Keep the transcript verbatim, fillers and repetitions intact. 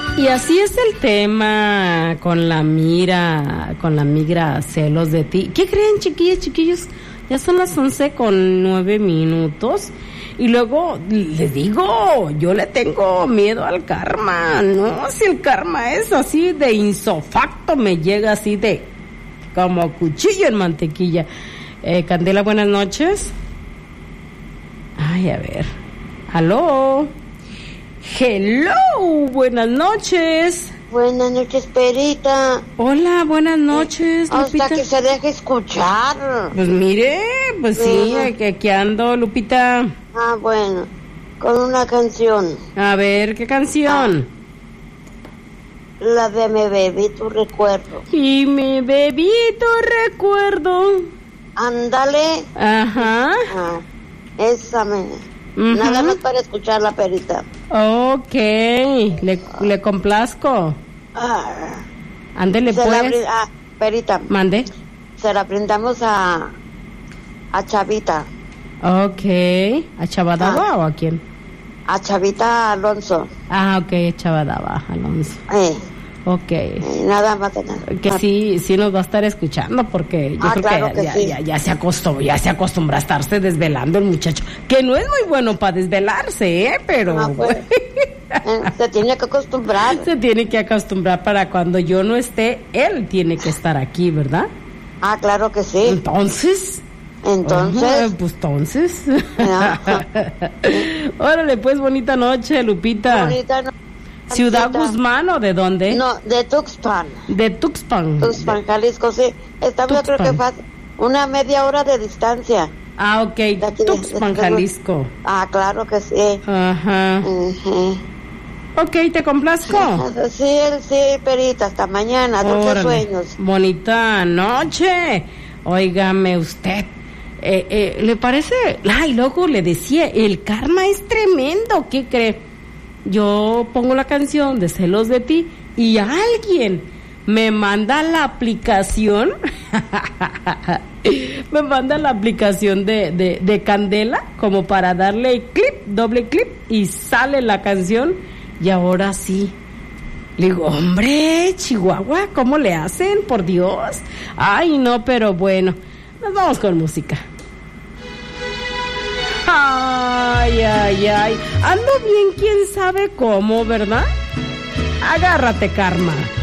Y así es el tema con la mira, con la migra celos de ti. ¿Qué creen, chiquillas, chiquillos? Ya son las once con nueve minutos. Y luego, les digo, yo le tengo miedo al karma, ¿no? Si el karma es así de insofacto, me llega así de como cuchillo en mantequilla. Eh, Candela, buenas noches. Ay, a ver. ¿Aló? Hello, buenas noches. Buenas noches, Perita. Hola, buenas noches, Lupita. Hasta que se deje escuchar. Pues mire, pues sí, aquí, aquí ando, Lupita. Ah, bueno, con una canción. A ver, ¿qué canción? Ah, la de Me bebí tu recuerdo. Y me bebí tu recuerdo. Ándale. Ajá. Ah, esa me... Uh-huh. Nada más para escuchar la Perita. Ok, le, le complazco. Ah, Ándele pues. La, ah, Perita. Mande. Se la brindamos a a Chavita. Ok. ¿A Chavadaba ah, o a quién? A Chavita Alonso. Ah, ok, Chavadaba Alonso. Eh. Ok. Eh, nada más de nada. Que sí, sí nos va a estar escuchando porque yo ah, creo claro que, que ya, sí. ya, ya se acostumbra, ya se acostumbra a estarse desvelando el muchacho, que no es muy bueno para desvelarse, ¿eh? Pero ah, pues, eh, se tiene que acostumbrar. Se tiene que acostumbrar para cuando yo no esté, él tiene que estar aquí, ¿verdad? Ah, claro que sí. Entonces. Entonces. Uh, pues entonces. Órale, pues, bonita noche, Lupita. Bonita noche. ¿Ciudad Guzmán o de dónde? No, de Tuxpan. De Tuxpan. Tuxpan, Jalisco, sí. Estamos, Tuxpan. Creo que fue una media hora de distancia. Ah, ok. De aquí, Tuxpan, de, de, Jalisco. Ah, claro que sí. Ajá. Uh-huh. Ok, ¿te complazco? Sí, sí, Perita, hasta mañana. Dulces sueños. Bonita noche. Óigame usted. Eh, eh, ¿Le parece? Ay, luego le decía, el karma es tremendo. ¿Qué cree? Yo pongo la canción de Celos de ti y alguien me manda la aplicación me manda la aplicación de, de, de Candela como para darle clip, doble clip y sale la canción y ahora sí. Le digo, hombre, Chihuahua, ¿cómo le hacen? Por Dios. Ay, no, pero bueno, nos vamos con música. Ay, ay, ay. Ando bien, quién sabe cómo, ¿verdad? Agárrate, karma.